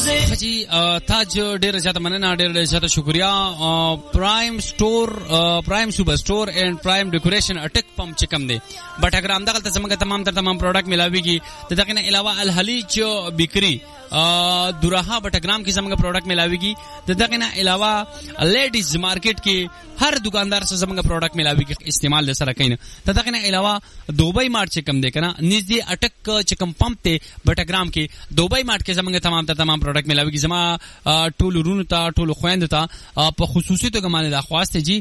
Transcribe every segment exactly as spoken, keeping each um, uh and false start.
خجی تاج ډیر زیاته مننه ډیر زیاته شکریا پرایم سٹور پرایم سپر سٹور اینڈ پرایم ډیکوریشن اٹک پمپ چکم دی بټګرام دغه زموږ تمام تر تمام پروډکټ ملاويږي دغه نه علاوه الحلیج بیکری دوراها بټګرام کې زموږ پروډکټ ملاويږي دغه نه علاوه لیډیز مارکیټ کې هر دکاندار سره زموږ پروډکټ ملاويږي استعمال سره کین دغه نه علاوه دوبۍ مارټ چکم دی کنه نږدې اٹک چکم پمپ ته بټګرام کې دوبۍ مارټ کې زموږ تمام تر تمام پروډکټ ملاويږي زما ټول رونو ته ټول خويند ته په خصوصي توګه باندې دا خواسته جی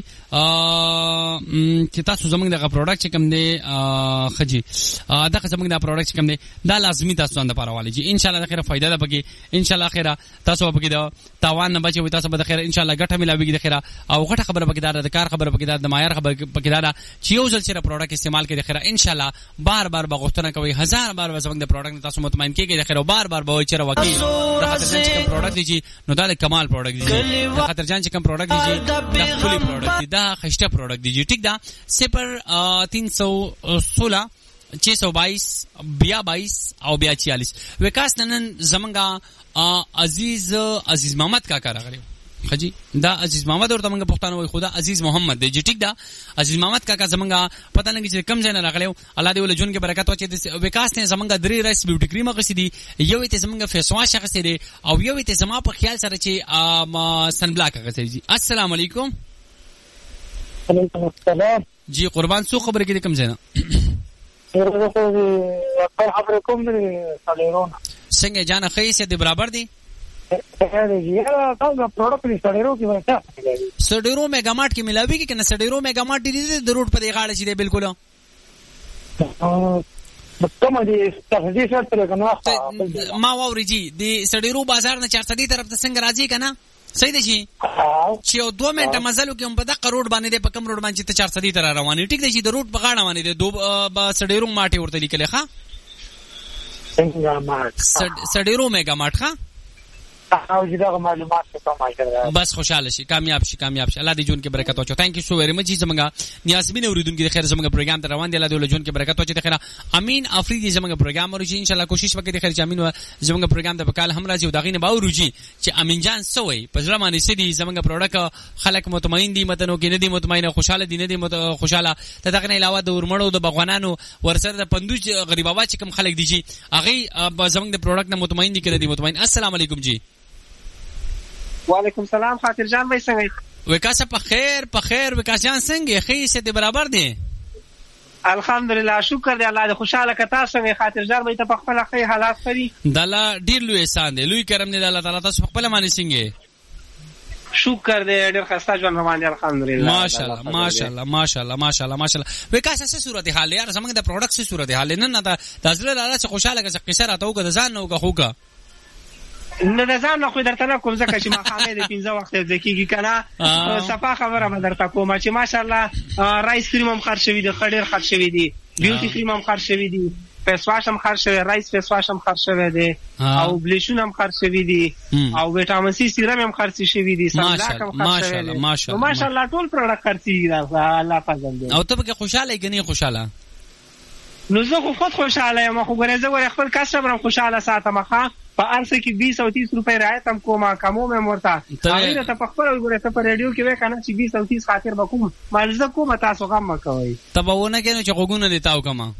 چې تاسو زموږ دغه پروډکټ چکم دی خجی دغه زموږ دا پروډکټ چکم دی دا لازمي تاسو اند پرواله جی ان شاء الله د خیره فائدہ ده پکې ان شاء الله خیره تاسو پکې دا تاوان نه بچي تاسو به د خیره ان شاء الله ګټه ملاويږي د خیره او غټه خبره پکې دا د کار خبره پکې دا د معیار خبره پکې دا چې یو ځل چې پروډکټ استعمال کړي د خیره ان شاء الله بار بار بغوښتنه کوي هزار بار به زموږ د پروډکټ تاسو مطمئن کیږئ د خیره بار بار به چیرې وکی د خاطر چې کوم پروډکټ دی نو دا د کمال پروډکټ دی د خاطر جان چې کوم پروډکټ دی دا فولي پروډکټ دی دا خشته پروډکٹ دیجیے ٹھیک دا صفر تین سو سولہ چھ سو بائیس بیا بائیس او بیا چھیالیس وکاس ننن زمنگا عزیز عزیز محمد کا کار غریو خجی دا عزیز محمد اور تمنګ پښتانه وای خدا عزیز محمد دی ټیک دا عزیز محمد کا کا زمنګا پتہ نه چې کم ځای نه راغلیو الله دې ول جون کې برکت واچي د وکاس نه زمنګا درې رایس بیوټی کریم غسی دی یو ته زمنګا فیس واش غسی دی او یو ته زما په خیال سره چې سن بلاک غسی دی السلام علیکم وعلیکم السلام جی قربان سو خبر کې کوم ځای نه خبر کوم دی سړیرون څنګه جان خیسه دی برابر دی سډیرو میگا مارټ کې ملاوي کې کنه سډیرو میگا مارټ دی د روډ په دی غاړه چې دی بالکل کوم دی تخصیص تر کنه ما ووري جی دی سډیرو بازار نه چار سدي طرف ته څنګه راځي کنه صحیح دی شي چې یو دوه منټه مزلو کې هم په دغه روډ باندې دی په کوم روډ باندې ته چار سدي تر رواني ټیک دی چې د روډ په غاړه باندې دی دو سډیرو مارټ ورته لیکل ښه څنګه مارټ سډیرو میگا مارټ ښه او جدا معلومات ته ما بس خوشاله شي کامیاب شي کامیاب شي الله دې جون کې برکت واچو ثانک یو سو ویری مچ زمونږه نیاسمین اوریدونکو د خیر زمونږه پروګرام ته روان دي الله دې جون کې برکت واچو د خیر امین افریدي زمونږه پروګرام ورو ان شاء الله کوشش وکړي د خیر جامین زمونږه پروګرام ته وکال هم راځي او داغې نه باور وږي چې امین جان سوې پزړه باندې سدي زمونږه پروډکټ خلک مطمئن دي متنو کې نه دي مطمئن خوشاله دي نه دي خوشاله ته دغه نه علاوه د ورمړو د بغوانانو ورسره د پندوج غریباوا چې کوم خلک دي جی هغه زمونږه د پروډکټ نه مطمئن دي کې نه دي مطمئن السلام علیکم جی وعلیکم سلام خاطر جان بھائی څنګه وکاسه په خیر په خیر وکاس جان څنګه خې ست برابر دي الحمدلله شکر دی الله دې خوشاله کتا څنګه خاطر جان بھائی ته په خپل خې حالات خري دلا ډیر لوی احسان دی لوی کرم دی الله تعالی تاسو خپل معنی څنګه شکر دی ډیر خسته ژوند روان دی الحمدلله ماشاءالله ماشاءالله ماشاءالله ماشاءالله ماشاءالله وکاسه څه صورت حال یار زمونږ د پروډکټ څه صورت حال نه نه د ازله لاله څه خوشاله کې څه قصه راته وګه ځان نو وګه نه د ځان نه خو درته نه کوم ځکه چې ما خامې د پنځه وخت ځکیږي کنه صفه خبره به درته کوم چې ماشاءالله رایس کریم هم خرڅ شوی دی خډیر خرڅ شوی دی بیوټی کریم هم خرڅ شوی دی فیس واش هم خرڅ شوی رایس فیس واش هم خرڅ شوی دی او بلیشون هم خرڅ شوی دی او وټامین سی سیرم هم خرڅ شوی دی سملاک هم خرڅ شوی دی ماشاءالله ماشاءالله ټول پروډکټ خرڅي الله فضل دی او ته به خوشاله کني خوشاله نو زه خو خود خوشاله یم خو ګورې زه ور خپل کسبرم خوشاله ساتم ښه په ارسه کې بیس او تیس روپے رعایت هم کومه کمو مې مرتا هغه ته په خپل ګورې ته په رادیو کې وای کنه چې بیس او تیس خاطر بکوم مالزه کومه تاسو غم مکوئ تبونه کینو چې غوګونه دي تاو کما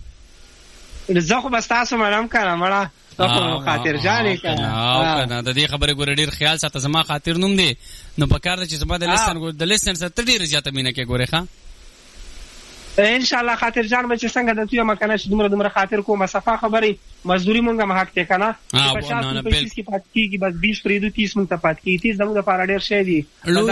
زه خو بس تاسو مړم کنه مړه تاسو خاطر جانې کنه او کنه د دې خبره ګورې ډیر خیال ساته زما خاطر نوم دی نو په کار چې زما د لسن د لسن سره ډیر زیاته مینه کې ګورې ښا ان شاء الله خاطر جان به چې څنګه د توی مکنه چې دومره دومره خاطر کومه صفه خبري مزدوري مونږه محق ته کنه په پچاس روپے کی پات کیږي بس بیس پریدو تیس مونږ ته پات کیږي تیس دمو د پاره ډیر شي دي